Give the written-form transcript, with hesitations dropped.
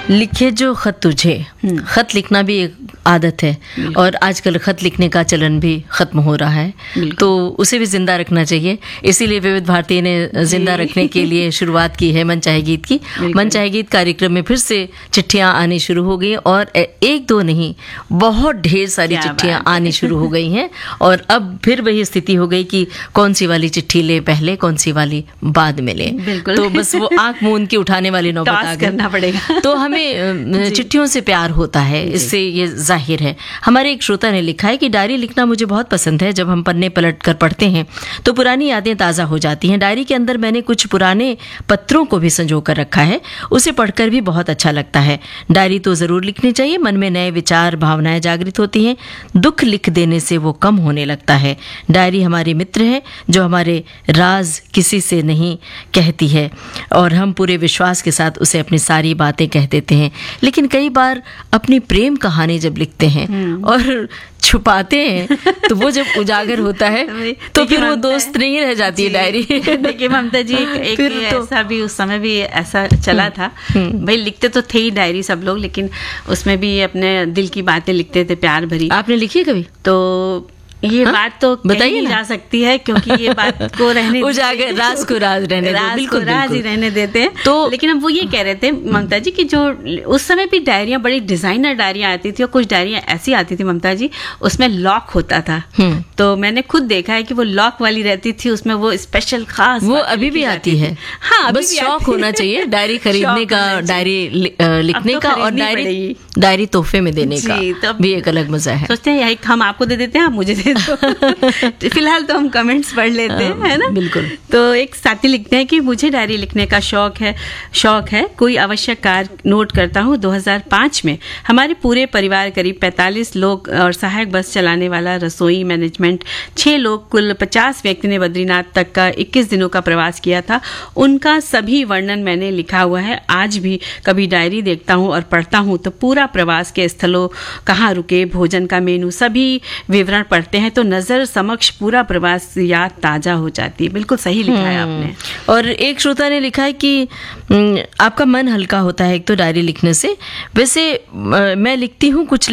लिखे जो खत तुझे, खत लिखना भी एक आदत है और आजकल खत लिखने का चलन भी खत्म हो रहा है, तो उसे भी जिंदा रखना चाहिए। इसीलिए विविध भारती ने जिंदा रखने के लिए शुरुआत की है मन चाहे गीत की। मन चाहे गीत कार्यक्रम में फिर से चिट्ठियां आनी शुरू हो गई और एक दो नहीं, बहुत ढेर सारी चिट्ठियां आनी शुरू हो गई हैं। और अब फिर वही स्थिति हो गई कि कौन सी वाली चिट्ठी ले पहले, कौन सी वाली बाद में ले। तो बस वो आंख मूंद के उठाने वाली नौबत आ गई। करना पड़ेगा। तो हमें चिट्ठियों से प्यार होता है, इससे ये जाहिर है। हमारे एक श्रोता ने लिखा है कि डायरी लिखना मुझे बहुत पसंद है। जब हम पन्ने पलट कर पढ़ते हैं तो पुरानी यादें ताज़ा हो जाती हैं। डायरी के अंदर मैंने कुछ पुराने पत्रों को भी संजो कर रखा है, उसे पढ़कर भी बहुत अच्छा लगता है। डायरी तो ज़रूर लिखनी चाहिए, मन में नए विचार भावनाएं जागृत होती हैं। दुख लिख देने से वो कम होने लगता है। डायरी हमारे मित्र है जो हमारे राज किसी से नहीं कहती है और हम पूरे विश्वास के साथ उसे अपनी सारी बातें कह देते हैं। लेकिन कई बार अपनी प्रेम कहानी जब लिखते हैं और छुपाते हैं तो वो जब उजागर होता है तो फिर वो दोस्त नहीं रह जाती है डायरी। देखिए ममता जी, एक ऐसा भी उस समय भी ऐसा चला था। भाई लिखते तो थे ही डायरी सब लोग, लेकिन उसमें भी अपने दिल की बातें लिखते थे, प्यार भरी। आपने लिखी है कभी? तो ये बात तो बताइए जा सकती है, क्योंकि ये बात को रहने उजागर, राज को राज रहने दो, बिल्कुल राज ही रहने देते हैं। तो लेकिन अब वो ये कह रहे थे ममता जी कि जो उस समय भी डायरियां, बड़ी डिजाइनर डायरियां आती थी और कुछ डायरियां ऐसी आती थी ममता जी, उसमें लॉक होता था। तो मैंने खुद देखा है कि वो लॉक वाली रहती थी, उसमें वो स्पेशल खास वो अभी भी आती है। हाँ, बस शौक होना चाहिए डायरी खरीदने का, डायरी लिखने का और डायरी तोहफे में देने का भी एक अलग मजा है। सोचते हैं हम आपको दे देते हैं, आप मुझे दे दो। फिलहाल तो हम कमेंट्स पढ़ लेते हैं, है ना? बिल्कुल। तो एक साथी लिखते हैं कि मुझे डायरी लिखने का शौक है। कोई आवश्यक कार्य नोट करता हूँ। 2005 में हमारे पूरे परिवार, करीब 45 लोग और सहायक बस चलाने वाला, रसोई, मैनेजमेंट, 6 लोग, कुल 50 व्यक्ति ने बद्रीनाथ तक का 21 दिनों का प्रवास किया था। उनका सभी वर्णन मैंने लिखा हुआ है। आज भी कभी डायरी देखता हूँ और पढ़ता हूँ तो पूरा प्रवास के स्थलों, कहाँ रुके, भोजन का मेनू, सभी विवरण पढ़ते हैं तो नजर समक्ष पूरा प्रवास याद ताजा हो जाती है। बिल्कुल सही लिखा है आपने। और एक श्रोता ने लिखा है कि आपका मन हल्का होता है एक तो डायरी लिखने से। वैसे मैं लिखती हूँ कुछ